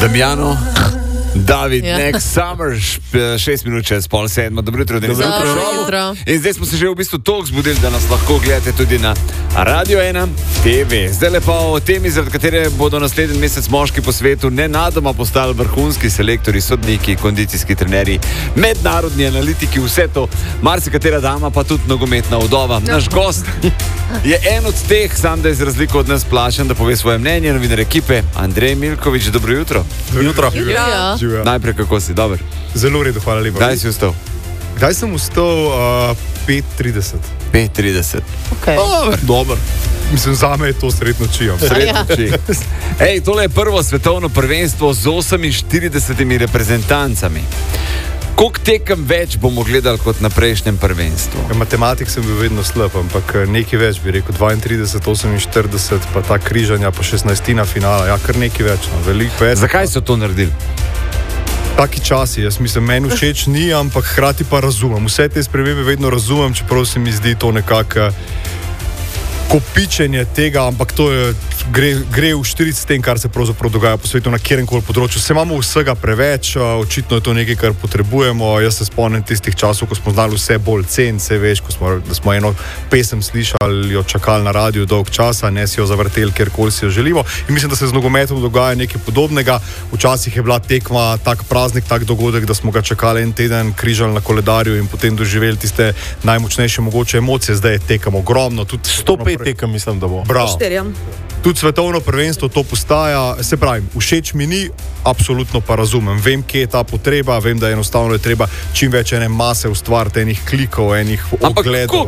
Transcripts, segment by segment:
Damjano, David, Next Summer, 6 minut čez 6:30. Dobro jutro, Denis. Dobro jutro. In zdaj smo se že v bistvu toliko zbudili, da nas lahko gledate tudi na Radio 1 TV. Zdaj lepa o temi, zaradi katere bodo naslednji mesec moški po svetu nenadoma postali vrhunski selektori, sodniki, kondicijski trenerji, mednarodni analitiki, vse to. Marsikatera dama, pa tudi nogometna vdova. Naš gost je en od teh, sam da je z razliko od nas plačen, da pove svoje mnenje. Novinar ekipe Andrej Milković, dobro jutro. Jutro. Najprej, kako si, dober? Zelo redo, hvala lepa. Kdaj si vstal? Kdaj sem vstal? 5:30. 5:30. Okay. Dober. Mislim, zame je to srednjo čijam. Ej, tole je prvo svetovno prvenstvo z 48 reprezentancami. Koliko tekem več bomo gledali kot na prejšnjem prvenstvu? Matematik sem bil vedno slab, ampak nekaj več bi rekel. 32, 48, pa ta križanja, pa 16. finala. Ja, kar nekaj več, no, veliko več. Zakaj so to naredili? Taki časi, jaz mislim, meni všeč ni, ampak hkrati pa razumem. Vse te spremembe vedno razumem, čeprav se mi zdi to nekako kopičenje tega, ampak to je, gre v štiric s tem, kar se pravzaprav dogaja po svetu na kjerkoli področju. Se imamo vsega preveč, očitno je to nekaj, kar potrebujemo. Jaz se spomnim tistih časov, ko smo znali vse bolj cen, vse veš, da smo eno pesem slišali, jo čakali na radiju dolg časa, ne si jo zavrteli, kjerkoli si jo želimo. In mislim, da se z nogometom dogaja nekaj podobnega. Včasih je bila tekma tak praznik, tak dogodek, da smo ga čakali en teden, križali na koledarju in potem doživeli tiste najmočnejše mogoče emocije. Zdaj je tekem ogromno, tudi 105 tekem mislim, da bo. Bravo. Tudi svetovno prvenstvo to postaja, se pravi, všeč mi ni, absolutno pa razumem. Vem, kje je ta potreba, vem, da enostavno je treba čim več ene mase ustvariti, enih klikov, enih ogledov.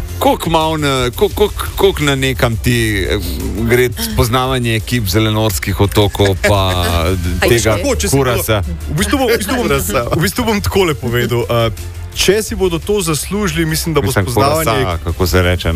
Koliko na nekam ti gre spoznavanje ekip zelenorskih otokov pa tega kurasa? V bistvu bom takole povedal. Če si bodo to zaslužili, mislim, da bo spoznavanje... Kurasa, kako se reče?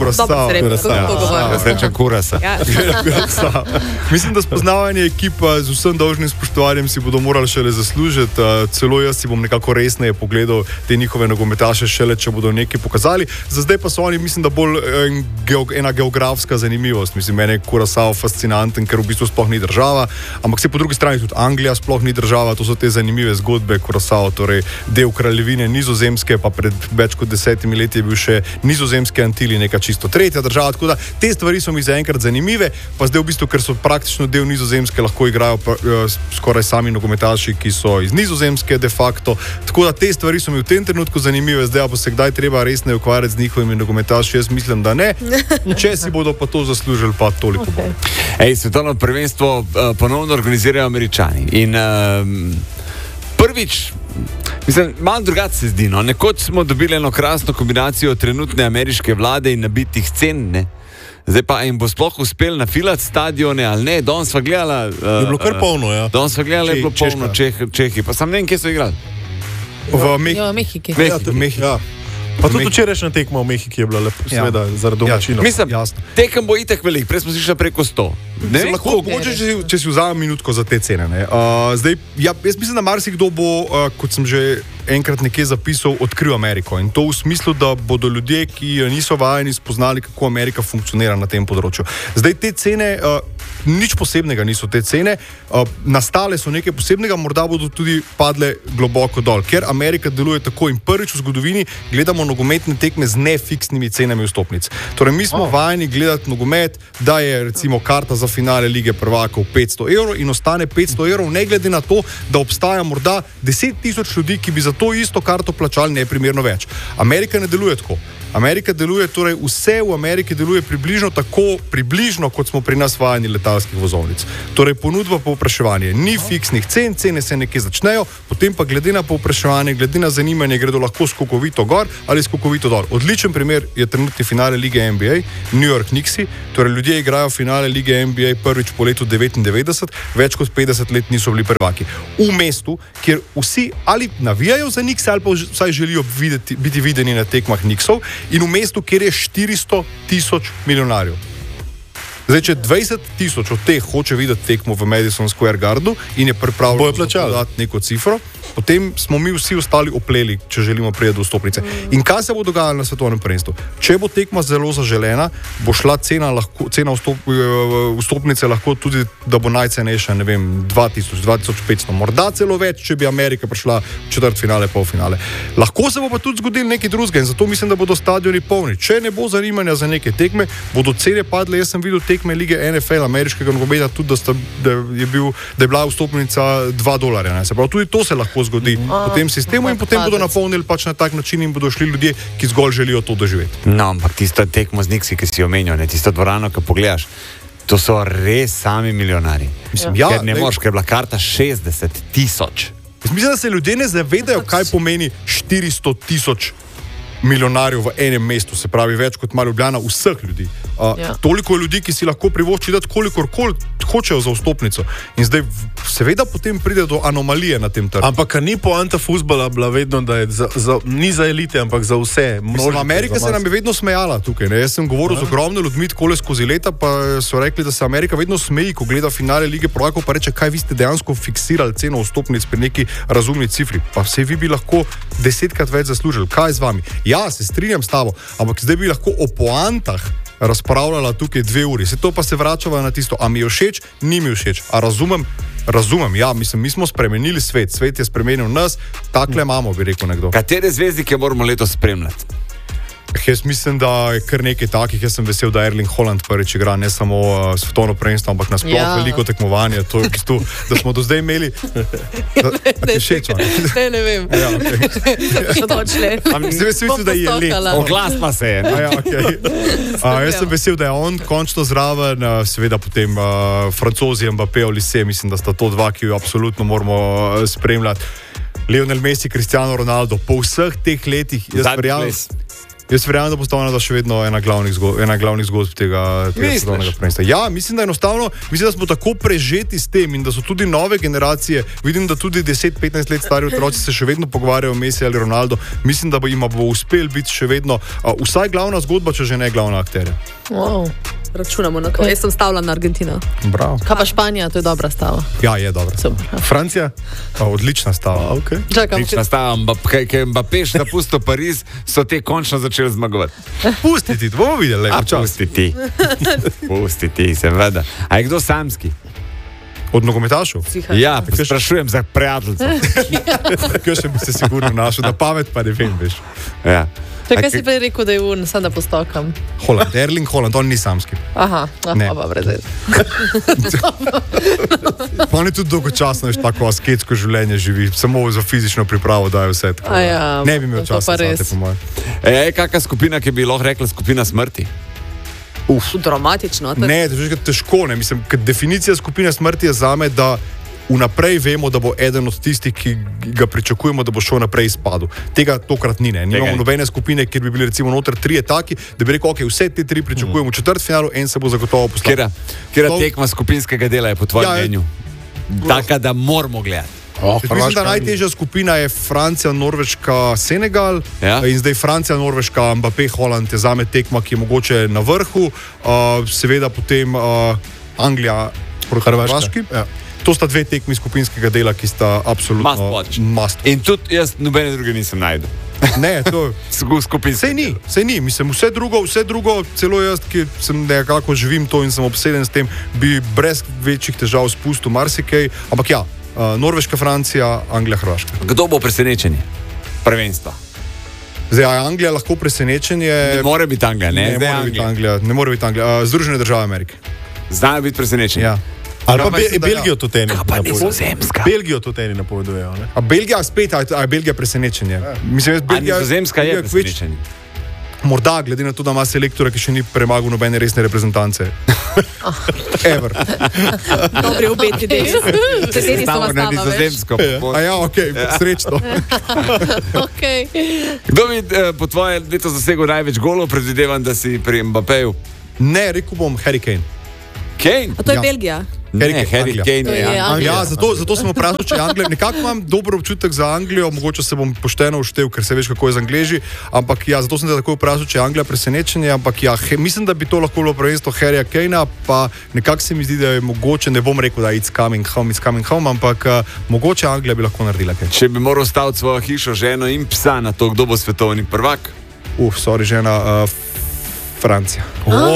Kurasa. Mislim, da spoznavanje ekipa z vsem dolžnim spoštovanjem si bodo morali šele zaslužiti. Celo jaz si bom nekako resneje pogledal te njihove nogometaše šele, če bodo nekaj pokazali. Za zdaj pa so oni, mislim, da bolj ena geografska zanimivost. Mislim, mene je Kurasao fascinanten, ker v bistvu sploh ni država, ampak se po drugi strani tudi Anglija sploh ni država. To so te zanimive zgodbe Kurasao, torej del kraljevine Nizozemske, pa pred več kot 10 leti je bil še Nizozemske Antili, neka čisto tretja država, tako da te stvari so mi zaenkrat zanimive, pa zdaj v bistvu, ker so praktično del Nizozemske, lahko igrajo skoraj sami nogometaši, ki so iz Nizozemske de facto, tako da te stvari so mi v tem trenutku zanimive, zdaj pa se kdaj treba resneje ukvarjati z njihovimi nogometaši, jaz mislim, da ne, če si bodo pa to zaslužili, pa toliko bolj. Ej, svetovno prvenstvo ponovno organizirajo Američani in prvič, mislim, malo drugače se zdi, no. Nekoč smo dobili eno krasno kombinacijo trenutne ameriške vlade in nabitih cen, ne? Zdaj pa jim bo sploh uspel nafilati stadione ali ne, danes sva gledala... Je bilo kar polno, ja. Danes sva gledala, je bilo polno Čehi, pa sam ne vem, kje so igrali. V Mehiki. Ja. Pa tudi včerajšnja tekma v Mehiki je bila lepo, seveda, zaradi domačinov. Mislim, tekem bo itak velik, prej smo slišali preko 100. Mogoče, če si vzamem minutko za te cene. Ne? Zdaj, jaz mislim, da marsikdo bo, kot sem že enkrat nekje zapisal, odkril Ameriko. In to v smislu, da bodo ljudje, ki niso vajeni, spoznali, kako Amerika funkcionira na tem področju. Zdaj, te cene, nič posebnega niso te cene, nastale so nekaj posebnega, morda bodo tudi padle globoko dol, ker Amerika deluje tako in prvič v zgodovini gledamo nogometne tekme z nefiksnimi cenami vstopnic. Torej, mi smo vajeni gledati nogomet, da je recimo karta za finale Lige prvakov 500 € in ostane 500 €, ne glede na to, da obstaja morda 10 000 ljudi, ki bi za to isto karto plačali neprimerno več. Amerika ne deluje tako. Amerika deluje, torej vse v Ameriki deluje približno, kot smo pri nas vajeni letalskih vozovnic. Torej ponudba, povpraševanje. Ni fiksnih cen, cene se nekje začnejo, potem pa glede na povpraševanje, glede na zanimanje gredo lahko skokovito gor ali skokovito dol. Odličen primer je trenutni finale Lige NBA, New York Knicksi, torej ljudje igrajo finale Lige NBA prvič po letu 99, več kot 50 let niso bili prvaki. V mestu, kjer vsi ali navijajo za Knicks ali pa vsaj želijo biti videni na tekmah Knicksov, in v mestu, kjer je 400 000 milijonarjev. Zdaj, če 20,000 od teh hoče videti tekmo v Madison Square Gardu in je pripravljen dati neko cifro, potem smo mi vsi ostali opleli, če želimo priti do vstopnice. In kaj se bo dogajalo na svetovnem prvenstvu? Če bo tekma zelo zaželena, bo šla cena vstopnice lahko tudi, da bo najcenejša, ne vem, 2000, 2500, morda celo več, če bi Amerika prišla v četrtfinale, polfinale. Lahko se bo pa tudi zgodil nekaj drugega in zato mislim, da bodo stadioni polni. Če ne bo zanimanja za neke tekme, bodo cene padle. Jaz sem videl tekme lige NFL, ameriškega nogometa, tudi da je bila vstopnica $2. Se pravi, tudi to se lahko zgodi v tem sistemu in potem bodo napolnili pač na tak način in bodo šli ljudje, ki zgolj želijo to doživeti. No, ampak tisto tekmo z Nixi, ki si omenjal, tisto dvorano, ki pogledaš, to so res sami milijonari. Mislim, ker ne moreš, ker je bila karta 60,000. Mislim, da se ljudje ne zavedajo, kaj pomeni 400,000 milijonarjev v enem mestu, se pravi več kot ima Ljubljana vseh ljudi. Toliko ljudi, ki si lahko privošči dati kolikor hočejo za vstopnico. In zdaj seveda potem pride do anomalije na tem trgu. Ampak ni poanta fuzbala bila vedno, da je ni za elite, ampak za vse. Amerika se nam je vedno smejala tukaj. Ne? Jaz sem govoril z ogromno ljudmi takole skozi leta, pa so rekli, da se Amerika vedno smeji, ko gleda finale Lige prvakov, pa reče, kaj vi ste dejansko fiksirali ceno vstopnic pri neki razumni cifri. Pa vse vi bi lahko 10krat več zaslužili. Kaj z vami? Ja, se strinjam s tabo, ampak zdaj bi lahko o poantah razpravljala tukaj 2 uri. Se to pa se vračava na tisto, a mi je všeč, ni mi všeč. A razumem, ja, mislim, mi smo spremenili svet je spremenil nas, takle imamo, bi rekel nekdo. Katere zvezdnike moramo letos spremljati? Jaz mislim, da je kar nekaj takih. Jaz sem vesel, da Erling Haaland prvič igra ne samo svetovno prvenstvo, ampak nasploh veliko tekmovanje. To je v bistvu, da smo do zdaj imeli. Ne vem. Ja, okay. Zdaj vesel, da je let. Oglas pa se je. Ja, okay. Jaz sem vesel, da je on končno zraven, seveda potem Francozi, Mbappé, Olise, mislim, da sta to dva, ki jo absolutno moramo spremljati. Lionel Messi, Cristiano Ronaldo, po vseh teh letih, jaz verjamem, da bo stavljena še vedno ena glavnih zgodb tega svetovnega prvenstva. Ja, mislim, da enostavno, mislim, da smo tako prežeti s tem in da so tudi nove generacije, vidim, da tudi 10-15 let stari otroci se še vedno pogovarjajo o Messi ali Ronaldo. Mislim, da jim bo uspel biti še vedno vsaj glavna zgodba, če že ne glavna akterja. Wow. Računamo na to. Jaz sem stavila na Argentino. Bravo. Kaj pa Španija, to je dobra stava. Ja, je dobra. Francija? Odlična stava. Okay. Odlična stava. Ker Mbappé še napustil Pariz, so te končno začeli zmagovati. Pusti ti, bomo videli. Pusti ti, seveda. A je kdo samski? Od nogometašov? Ja, sprašujem za prijateljstvo. Kaj še bi se sigurno našel, da pamet pa ne vem, veš. Ja. Kaj si prej rekel, da je urn, sam da postokam? Haaland, Erling Haaland, on ni samski. Aha, pa brez. Pa on je tudi dolgočasno, veš, tako asketsko življenje živi, samo za fizično pripravo daje vse tako. Ne bi imel časa zate, po mojem. Kakšna skupina, ki bi lahko rekla skupina smrti? Dramatično. Ne, težko, ne. Mislim, definicija skupine smrti je zame, da vnaprej vemo, da bo eden od tistih, ki ga pričakujemo, da bo šel naprej izpadel. Tega tokrat ni, ne. Nimamo nobene skupine, kjer bi bili recimo noter 3 taki, da bi rekel, ok, vse te 3 pričakujemo v četrtfinalu, en se bo zagotovo postavil. Kjera tekma skupinskega dela je po tvojem mnenju? Taka, da moramo gledati. Mislim, da najtežja skupina je Francija, Norveška, Senegal. In zdaj Francija, Norveška, Mbappé, Haaland je zame tekma, ki je mogoče na vrhu. Seveda potem Anglija proti Hrvaški. To sta 2 tekmi skupinskega dela, ki sta absolutno must. In tudi jaz nobene druge nisem najdel. Ne, to skupinske. Sej ni. Mislim, vse drugo, celo jaz, ki sem nekako živim to in sem obseden s tem, bi brez večjih težav spustil marsikaj. Ampak ja, Norveška, Francija, Anglija, Hrvaška. Kdo bo presenečenje prvenstva? Zdaj, je Anglija lahko presenečenje? Ne more biti Anglija, ne? Ne more biti Anglija. Združene države Amerike. Znajo biti presenečenje. Ja. Ali pa Belgijo to teni. Pa Nizozemska. Belgijo to teni napovedujejo, ne? A Belgija spet, a je Belgija presenečenje? Mislim, Nizozemska je presenečenje. Morda, glede na to, da ima selektora, ki še ni premagal nobene resne reprezentance. Ever. Dobri obeti deli. Stavo na Nizozemsko. A ja, ok, srečno. Kdo bi po tvoje leto zasegel največ golov? Predvidevam, da si pri Mbappéju. Ne, rekel bom Harry Kane. Kane? A to je Belgija? Harry Kane je Anglija. Ja, zato sem vprašal, če je Anglija. Nekako imam dober občutek za Anglijo, mogoče se bom pošteno uštev, ker se veš, kako je z Angleži, ampak ja, zato sem te tako vprašal, če je Anglija presenečenje, ampak ja, mislim, da bi to lahko bilo prvenstvo Harryja Kanea, pa nekako se mi zdi, da je mogoče, ne bom rekel, da it's coming home, ampak mogoče Anglija bi lahko naredila kaj. Če bi moral staviti svojo hišo, ženo in psa na to, kdo bo svetovni prvak? Žena, Francija.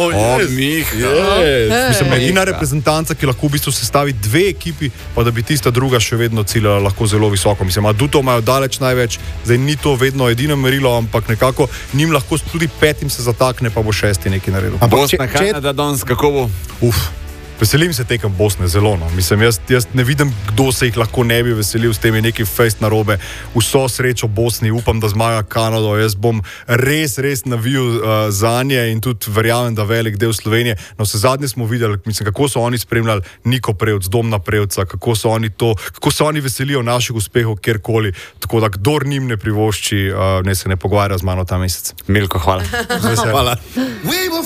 Mislim, edina reprezentanca, ki lahko v bistvu sestavi dve ekipi, pa da bi tista druga še vedno ciljala lahko zelo visoko. Mislim, aduto imajo daleč največ, zdaj ni to vedno edino merilo, ampak nekako njim lahko tudi petim se zatakne, pa bo šesti nekaj naredil. Bosna, Kanada, danes, kako bo? Veselim se tekem Bosne zelo. No. Mislim, jaz ne vidim, kdo se jih lahko ne bi veselil s temi neki fejst narobe. Vso srečo Bosni, upam, da zmaga Kanado. Jaz bom res navil za nje in tudi verjamem, da velik del Slovenije. No, se zadnje smo videli, mislim, kako so oni spremljali Niko Prevc, Domna Prevca, kako so oni veselijo naših uspehov kjerkoli. Tako da, kdor njim ne privošči, ne se ne pogovarja z mano ta mesec. Milko, hvala. Hvala.